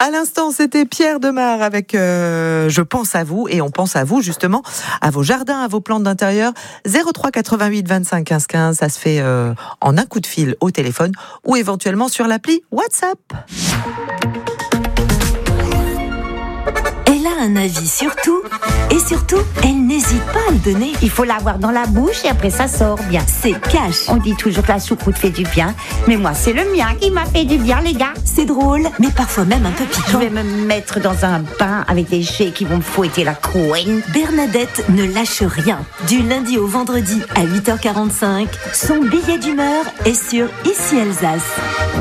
À l'instant, c'était Pierre Demar avec Je pense à vous, et on pense à vous justement, à vos jardins, à vos plantes d'intérieur. 03 88 25 15 15, ça se fait en un coup de fil au téléphone ou éventuellement sur l'appli WhatsApp. Elle a un avis sur tout, et surtout, elle n'hésite pas à le donner. Il faut l'avoir dans la bouche et après ça sort bien. C'est cash. On dit toujours que la choucroute fait du bien, mais moi c'est le mien qui m'a fait du bien, les gars. C'est drôle, mais parfois même un peu Je piquant. vais me mettre dans un bain avec des chais qui vont me fouetter la couenne. Bernadette ne lâche rien. Du lundi au vendredi à 8h45, son billet d'humeur est sur Ici Alsace.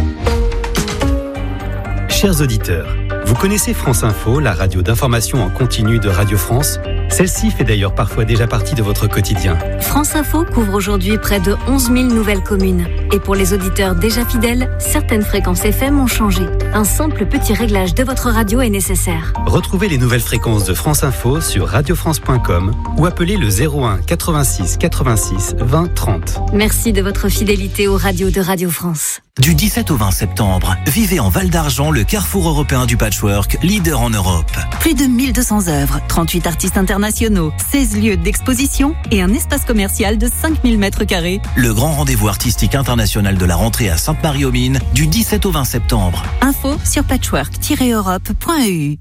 Chers auditeurs, vous connaissez France Info, la radio d'information en continu de Radio France ? Celle-ci fait d'ailleurs parfois déjà partie de votre quotidien. France Info couvre aujourd'hui près de 11 000 nouvelles communes. Et pour les auditeurs déjà fidèles, certaines fréquences FM ont changé. Un simple petit réglage de votre radio est nécessaire. Retrouvez les nouvelles fréquences de France Info sur radiofrance.com ou appelez le 01 86 86 20 30. Merci de votre fidélité aux radios de Radio France. Du 17 au 20 septembre, vivez en Val d'Argent le carrefour européen du patchwork, leader en Europe. Plus de 1200 œuvres, 38 artistes internationaux, 16 lieux d'exposition et un espace commercial de 5000 mètres carrés. Le grand rendez-vous artistique international de la rentrée à Sainte-Marie-aux-Mines du 17 au 20 septembre. Info sur patchwork-europe.eu.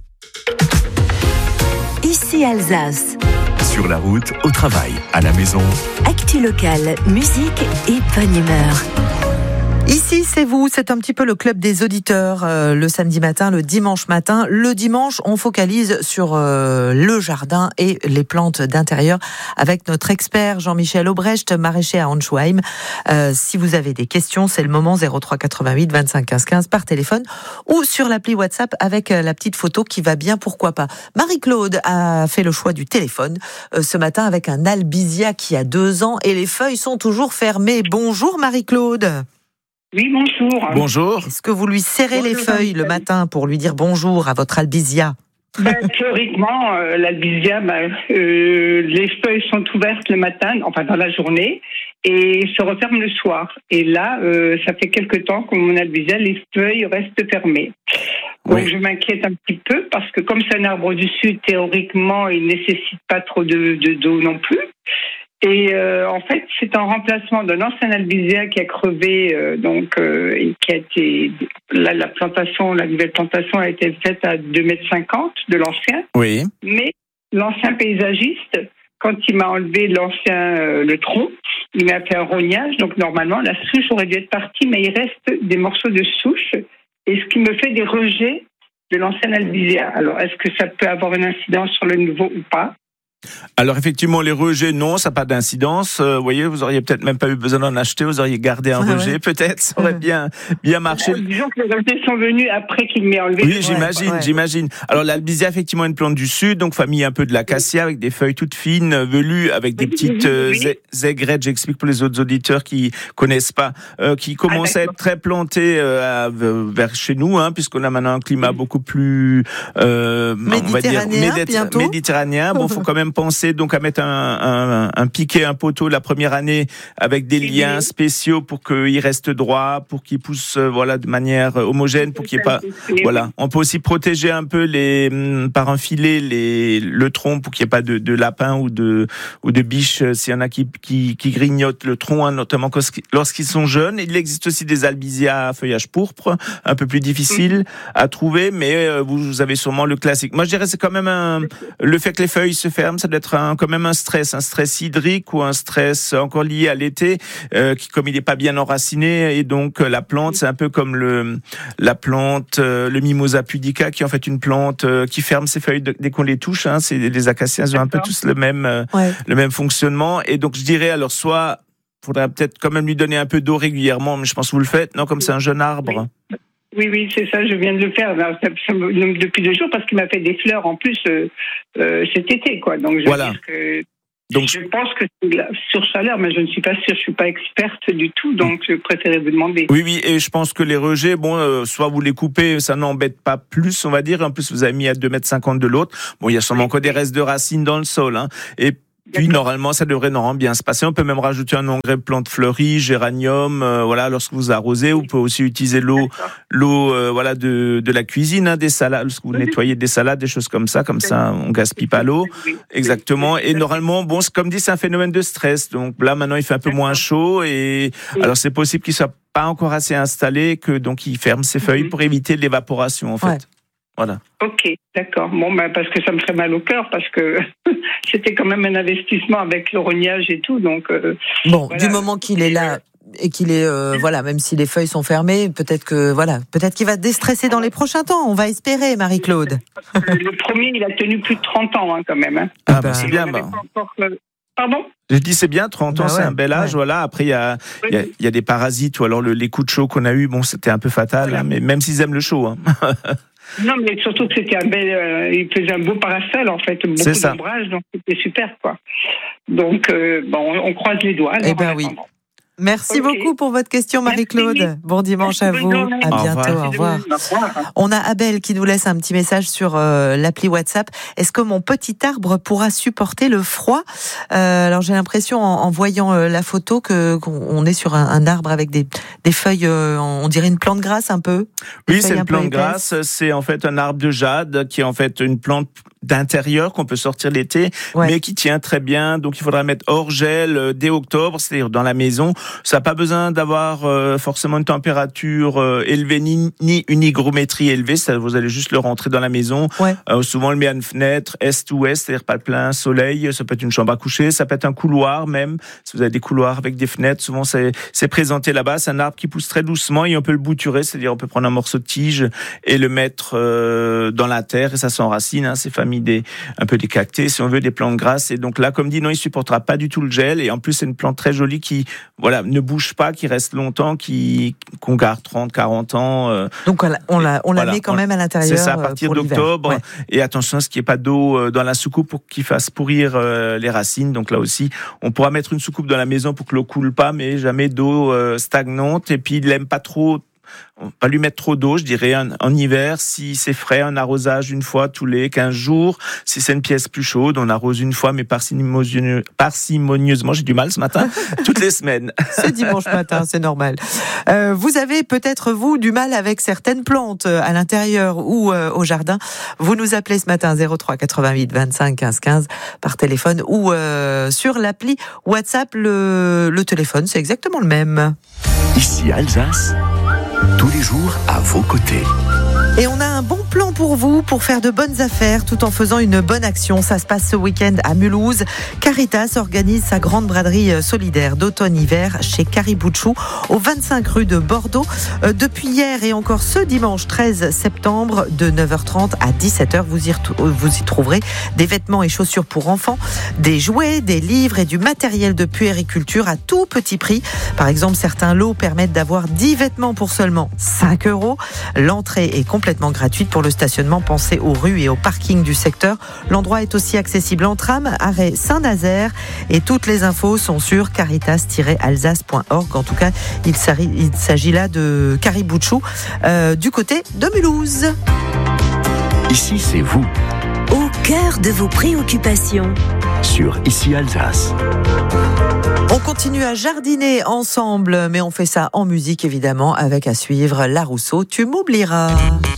Ici Alsace. Sur la route, au travail, à la maison. Actu locale, musique et bonne humeur. Ici, c'est vous, c'est un petit peu le club des auditeurs, le samedi matin, le dimanche matin. Le dimanche, on focalise sur le jardin et les plantes d'intérieur avec notre expert Jean-Michel Aubrecht, maraîcher à Anschweim. Si vous avez des questions, c'est le moment, 03 88 25 15 15 par téléphone ou sur l'appli WhatsApp avec la petite photo qui va bien, pourquoi pas. Marie-Claude a fait le choix du téléphone ce matin avec un albizia qui a 2 ans et les feuilles sont toujours fermées. Bonjour Marie-Claude. Oui, bonjour. Bonjour. Est-ce que vous lui serrez les feuilles le matin pour lui dire bonjour à votre albizia ? Théoriquement, l'albizia, les feuilles sont ouvertes le matin, enfin dans la journée, et se referment le soir. Et là, ça fait quelque temps que mon albizia, les feuilles restent fermées. Donc je m'inquiète un petit peu parce que comme c'est un arbre du sud, théoriquement, il ne nécessite pas trop d'eau non plus. Et en fait, c'est un remplacement d'un ancien albizia qui a crevé, et qui a été là, la nouvelle plantation a été faite à 2,50 m de l'ancien. Oui. Mais l'ancien paysagiste, quand il m'a enlevé le tronc, il m'a fait un rognage. Donc normalement, la souche aurait dû être partie, mais il reste des morceaux de souche, et ce qui me fait des rejets de l'ancien albizia. Alors, est-ce que ça peut avoir une incidence sur le nouveau ou pas ? Alors effectivement, les rejets, non, ça n'a pas d'incidence. Vous voyez, vous auriez peut-être même pas eu besoin d'en acheter, vous auriez gardé un rejet, peut-être, ça aurait bien marché. Disons que les rejets sont venus après qu'il m'ait enlevé. Oui, j'imagine. Alors l'albizia, effectivement, une plante du sud, donc famille un peu de l'acacia, avec des feuilles toutes fines, velues, avec des petites aigrettes, j'explique pour les autres auditeurs qui connaissent pas, qui commencent à être très plantées vers chez nous, puisqu'on a maintenant un climat beaucoup plus on va dire méditerranéen. Bon, faut quand même penser donc à mettre un piquet, un poteau la première année avec des liens spéciaux pour qu'il reste droit, pour qu'il pousse de manière homogène, pour qu'il n'y ait pas On peut aussi protéger un peu par un filet le tronc pour qu'il n'y ait pas de lapins ou de biches s'il y en a qui grignotent le tronc, notamment lorsqu'ils sont jeunes. Il existe aussi des albizia à feuillage pourpre, un peu plus difficile à trouver, mais vous avez sûrement le classique. Moi je dirais c'est quand même le fait que les feuilles se ferment, ça doit être quand même un stress hydrique ou un stress encore lié à l'été, qui comme il n'est pas bien enraciné, et donc la plante, c'est un peu comme la plante, le Mimosa pudica, qui est en fait une plante qui ferme ses feuilles dès qu'on les touche. C'est les acacias, ils ont un peu tous le même fonctionnement, et donc je dirais alors soit faudrait peut-être quand même lui donner un peu d'eau régulièrement, mais je pense que vous le faites, non, comme c'est un jeune arbre. Oui, c'est ça, je viens de le faire depuis 2 jours parce qu'il m'a fait des fleurs en plus cet été, quoi. Donc je veux dire que je pense que c'est de la surchaleur, mais je ne suis pas sûre, je ne suis pas experte du tout, donc je préférais vous demander. Oui, et je pense que les rejets, soit vous les coupez, ça n'embête pas plus, on va dire. En plus, vous avez mis à 2,50 m de l'autre. Bon, il y a sûrement encore des restes de racines dans le sol, et Puis normalement, ça devrait bien se passer. On peut même rajouter un engrais plante fleurie, géranium. Lorsque vous arrosez, vous pouvez aussi utiliser l'eau de la cuisine, des salades. Lorsque vous nettoyez des salades, des choses comme ça, on gaspille pas l'eau. Exactement. Et normalement, comme dit, c'est un phénomène de stress. Donc là, maintenant, il fait un peu moins chaud et alors c'est possible qu'il soit pas encore assez installé, que donc il ferme ses feuilles pour éviter l'évaporation en fait. Ouais. Voilà. Ok, d'accord. Bon, parce que ça me ferait mal au cœur, parce que c'était quand même un investissement avec le rognage et tout, donc. Du moment qu'il est là et qu'il est même si les feuilles sont fermées, peut-être qu'il va déstresser dans les prochains temps. On va espérer, Marie-Claude. Le premier, il a tenu plus de 30 ans quand même. Hein. C'est bien. Pardon ? Je dis c'est bien, 30 ans, c'est un bel âge, voilà. Après, il y a des parasites ou alors les coups de chaud qu'on a eu, c'était un peu fatal, mais même s'ils aiment le chaud. Hein. Non, mais surtout que c'était il faisait un beau parasol, en fait, beaucoup d'ombrage, donc c'était super, quoi. Donc, on croise les doigts. Oui. Merci beaucoup pour votre question, Marie-Claude. Merci. Bon dimanche à vous. À bientôt. Au revoir. On a Abel qui nous laisse un petit message sur l'appli WhatsApp. Est-ce que mon petit arbre pourra supporter le froid ? Alors j'ai l'impression en voyant la photo qu'on est sur un arbre avec des feuilles, on dirait une plante grasse un peu. Oui, c'est une plante grasse. C'est en fait un arbre de jade qui est en fait une plante d'intérieur qu'on peut sortir l'été, mais qui tient très bien. Donc il faudra mettre hors gel dès octobre, c'est-à-dire dans la maison. Ça n'a pas besoin d'avoir forcément une température élevée ni une hygrométrie élevée. Vous allez juste le rentrer dans la maison. Souvent on le met à une fenêtre est-ouest, c'est-à-dire pas plein soleil. Ça peut être une chambre à coucher, ça peut être un couloir même. Si vous avez des couloirs avec des fenêtres, souvent c'est présenté là-bas. C'est un arbre qui pousse très doucement et on peut le bouturer, c'est-à-dire on peut prendre un morceau de tige et le mettre dans la terre et ça s'enracine. Hein, c'est famille un peu des cactés, si on veut, des plantes grasses. Et donc là, comme dit, non, il supportera pas du tout le gel. Et en plus, c'est une plante très jolie qui, ne bouge pas, qui reste longtemps, qu'on garde 30, 40 ans. Donc on la met quand même à l'intérieur. C'est ça, à partir d'octobre. Ouais. Et attention à ce qu'il n'y ait pas d'eau dans la soucoupe pour qu'il fasse pourrir les racines. Donc là aussi, on pourra mettre une soucoupe dans la maison pour que l'eau coule pas, mais jamais d'eau stagnante. Et puis, il n'aime pas trop. On va pas lui mettre trop d'eau, je dirais, en hiver. Si c'est frais, un arrosage une fois tous les 15 jours. Si c'est une pièce plus chaude, on arrose une fois, mais parcimonieusement, j'ai du mal ce matin, toutes les semaines. C'est dimanche matin, c'est normal. Vous avez peut-être, vous, du mal avec certaines plantes à l'intérieur ou au jardin. Vous nous appelez ce matin 03 88 25 15 15 par téléphone ou sur l'appli WhatsApp. Le téléphone, c'est exactement le même. Ici Alsace, tous les jours à vos côtés. Et on a un bon plan pour vous, pour faire de bonnes affaires tout en faisant une bonne action. Ça se passe ce week-end à Mulhouse. Caritas organise sa grande braderie solidaire d'automne-hiver chez Caribouchou, au 25 rue de Bordeaux. Depuis hier et encore ce dimanche 13 septembre, de 9h30 à 17h, vous y trouverez des vêtements et chaussures pour enfants, des jouets, des livres et du matériel de puériculture à tout petit prix. Par exemple, certains lots permettent d'avoir 10 vêtements pour seulement 5 €. L'entrée est complètement gratuite pour le stationnement. Pensez aux rues et aux parkings du secteur. L'endroit est aussi accessible en tram, arrêt Saint-Nazaire, et toutes les infos sont sur caritas-alsace.org. En tout cas, il s'agit là de Caribouchou, du côté de Mulhouse. Ici, c'est vous. Au cœur de vos préoccupations. Sur Ici Alsace. On continue à jardiner ensemble, mais on fait ça en musique évidemment, avec à suivre La Rousseau, Tu m'oublieras.